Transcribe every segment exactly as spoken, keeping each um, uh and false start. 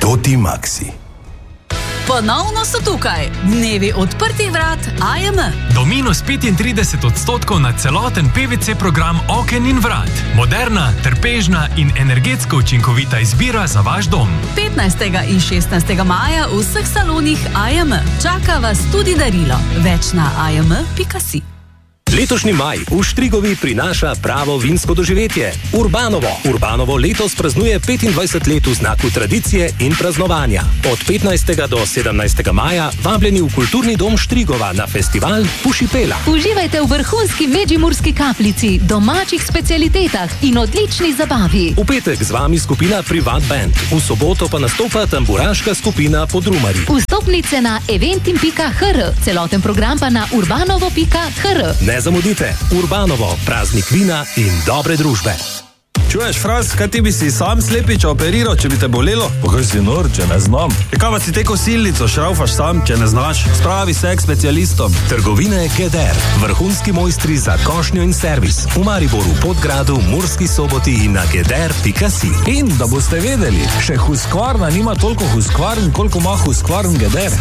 Toti Maxi. Ponovno so tukaj dnevi odprtih vrat A J M. Do minus petintrideset odstotkov na celoten P V C program oken in vrat. Moderna, trpežna in energetsko učinkovita izbira za vaš dom. petnajstega in šestnajstega maja v vseh salonih A J M. Čaka vas tudi darilo. Več na a j m pika si. Letošnji maj v Štrigovi prinaša pravo vinsko doživetje. Urbanovo. Urbanovo letos praznuje petindvajset let v znaku tradicije in praznovanja. Od petnajstega do sedemnajstega maja vabljeni v Kulturni dom Štrigova na festival Pušipela. Uživajte v vrhunski medžimurski kapljici, domačih specialitetah in odlični zabavi. V petek z vami skupina Privat Band. V soboto pa nastopa tamburaška skupina Podrumari. Vstopnice na eventim pika h r, celoten program pa na urbanovo pika h r. Ne zamudite, Urbanovo, praznik vina in dobre družbe. Čuješ, Fras, kaj ti bi si sam slepiča operiral, če bi te bolelo? Pa kaj si nor, če ne znam? E kaj pa si te kosilnico šraufaš sam, če ne znaš? Spravi se k specialistom. Trgovine Keder, vrhunski mojstri za košnjo in servis. V Mariboru, Podgradu, Murski Soboti in na keder pika si. In da boste vedeli, še Husqvarna nima toliko Husqvarn, koliko ima Husqvarn Keder.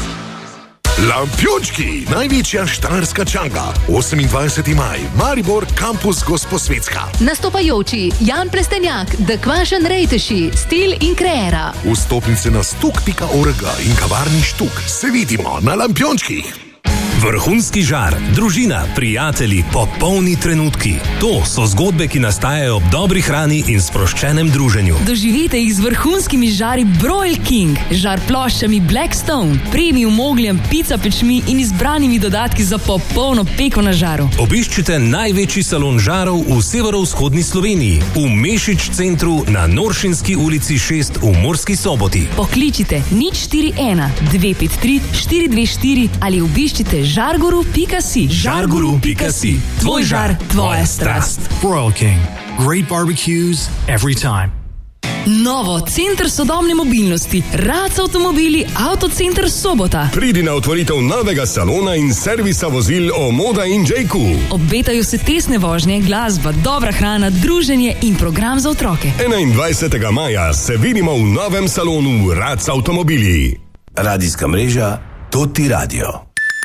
Lampiončki, največja štajerska čanga. osemindvajseti maj, Maribor, kampus Gosposvetska. Nastopajoči Jan Plestenjak, The Kvašen Rejteši, Stil in Kreera. Vstopnice na stuk pika org in kavarni Štuk. Se vidimo na Lampiončkih. Vrhunski žar, družina, prijatelji, popolni trenutki. To so zgodbe, ki nastajajo ob dobri hrani in sproščenem druženju. Doživite jih z vrhunskimi žari Broil King, žar ploščami Blackstone, premium ogljem, pizza pečmi in izbranimi dodatki za popolno peko na žaru. Obiščite največji salon žarov v severovzhodni Sloveniji, v Mešič centru na Noršinski ulici šest v Murski Soboti. Pokličite nič štiri ena dve pet tri štiri dve štiri ali obiščite žarguru pika si. žarguru pika si. Tvoj žar, tvoja strast. Broil King. Great barbecues every time. Novo, center sodobne mobilnosti, Rac avtomobili, Avtocenter Sobota. Pridi na otvoritev novega salona in servisa vozil Omoda in Jayku. Obetajo se tesne vožnje, glasba, dobra hrana, druženje in program za otroke. enaindvajsetega maja se vidimo v novem salonu Rac avtomobili. Radijska mreža Toti Radio.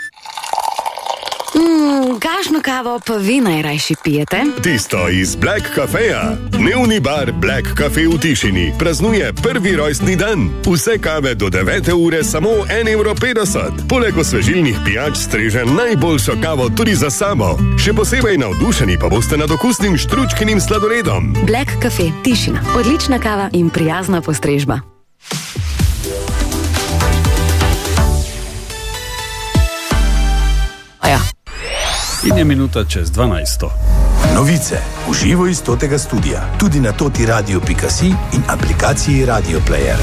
Mm, kakšno kavo pa vi najrajši pijete? Tisto iz Black Cafeja. Dnevni bar Black Cafe v Tišini praznuje prvi rojstni dan. Vse kave do devete ure samo en evro petdeset. Poleg osvežilnih pijač streže najboljšo kavo tudi za sabo. Še posebej navdušeni pa boste nad okusnim štručkinim sladoledom. Black Cafe Tišina. Odlična kava in prijazna postrežba. In je minuta čez dvanajsto. Novice v živo iz Totega studia, tudi na toti radio pika si in aplikaciji Radio Player.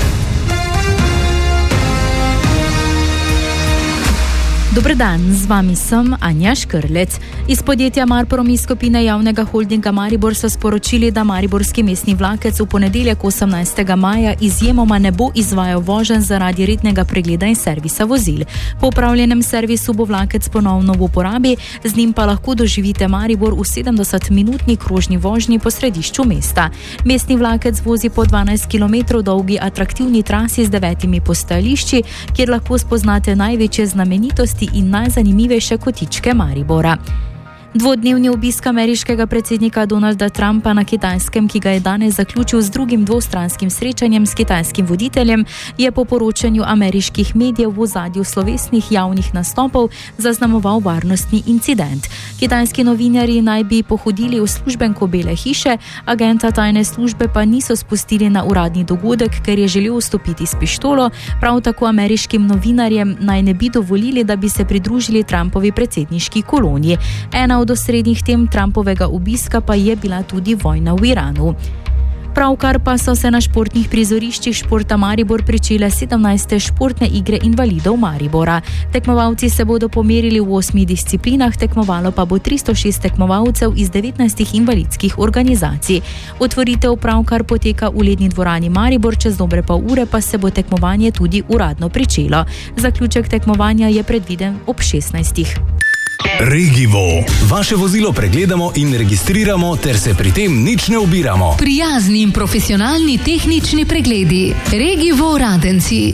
Dober dan, z vami sem Anja Škrlec. Iz podjetja Marprom iz skupine javnega holdinga Maribor so sporočili, da mariborski mestni vlakec v ponedeljek osemnajstega maja izjemoma ne bo izvajal voženj zaradi rednega pregleda in servisa vozil. Po opravljenem servisu bo vlakec ponovno v uporabi, z njim pa lahko doživite Maribor v sedemdesetminutni krožni vožnji po središču mesta. Mestni vlakec vozi po dvanajst kilometrov dolgi atraktivni trasi z devetimi postajališči, kjer lahko spoznate največje znamenitosti in najzanimivejše kotičke Maribora. Dvodnevni obisk ameriškega predsednika Donalda Trumpa na Kitajskem, ki ga je danes zaključil z drugim dvostranskim srečanjem s kitajskim voditeljem, je po poročanju ameriških medijev v ozadju slovesnih javnih nastopov zaznamoval varnostni incident. Kitajski novinarji naj bi pohodili uslužbenko Bele hiše, agenta tajne službe pa niso spustili na uradni dogodek, ker je želel vstopiti s pištolo, prav tako ameriškim novinarjem naj ne bi dovolili, da bi se pridružili Trumpovi predsedniški koloniji. Ena od osrednjih tem Trumpovega obiska pa je bila tudi vojna v Iranu. Pravkar pa so se na športnih prizoriščih športa Maribor pričele sedemnajste športne igre invalidov Maribora. Tekmovalci se bodo pomerili v osmih disciplinah, tekmovalo pa bo tristo šest tekmovalcev iz devetnajstih invalidskih organizacij. Otvoritev pravkar poteka v ledni dvorani Maribor, čez dobre pol ure pa se bo tekmovanje tudi uradno pričelo. Zaključek tekmovanja je predviden ob šestnajstih. Regivo. Vaše vozilo pregledamo in registriramo, ter se pri tem nič ne ubiramo. Prijazni in profesionalni tehnični pregledi. Regivo Radenci.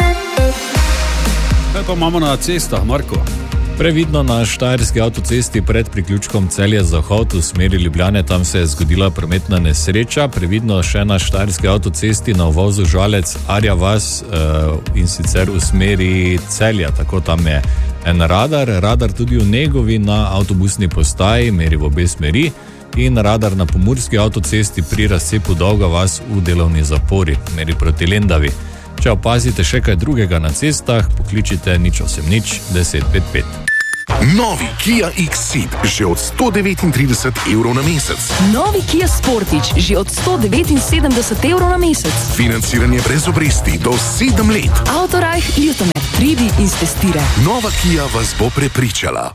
Kaj pa imamo na cestah, Marko? Previdno na štajerski avtocesti pred priključkom Celje-Zahod v smeri Ljubljane, tam se je zgodila prometna nesreča. Previdno še na štajerski avtocesti na uvozu Žalec-Arja vas in sicer v smeri Celja, tako tam je en radar, radar tudi v Negovi na avtobusni postaji, meri v obe smeri, in radar na pomurski avtocesti pri razcepu Dolga vas v delovni zapori, meri proti Lendavi. Če opazite še kaj drugega na cestah, pokličite nič osem nič deset pet pet. Novi Kia X-Ceed že od sto devetintrideset evrov na mesec. Novi Kia Sportage že od sto devetinsedemdeset evrov na mesec. Financiranje brez obresti do sedem let. Autorajh, Ljutomer, pridi in stestiraj. Nova Kia vas bo prepričala.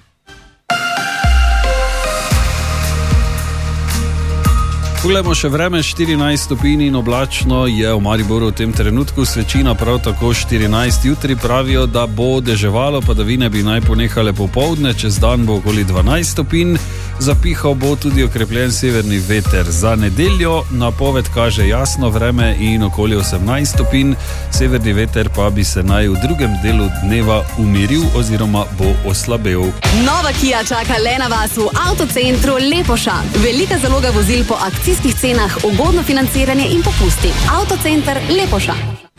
Poglejmo še vreme, štirinajst stopinj in oblačno je v Mariboru v tem trenutku, svečina prav tako štirinajst, jutri pravijo, da bo deževalo, padavine bi naj ponehale popoldne, čez dan bo okoli dvanajst stopinj, zapihal bo tudi okrepljen severni veter. Za nedeljo napoved kaže jasno vreme in okoli osemnajst stopinj, severni veter pa bi se naj v drugem delu dneva umiril oziroma bo oslabel. Nova Kia čaka le na vas v avtocentru Lepoša. Velika zaloga vozil po akciji cenah, ugodno financiranje in popusti. Avtocenter Lepoša.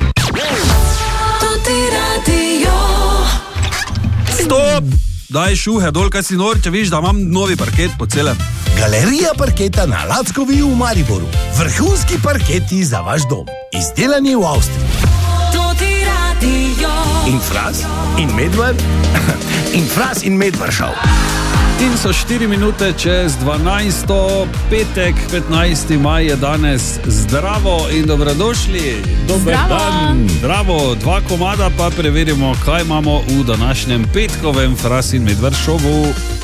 Stop! Daj šuhe dol, kaj si nor, če viš, da imam novi parket po celem. Galerija parketa na Lackovi v Mariboru. Vrhunski parketi za vaš dom. Izdelani v Avstriji. In Fras, in Medvar, in Fras in Medvaršav. In so štiri minute čez dvanajsto, petek, petnajsti maj je danes. Zdravo in dobrodošli. Dober Zdravo. dan. Zdravo, dva komada pa preverimo, kaj imamo v današnjem petkovem Fras in Medvar šovu.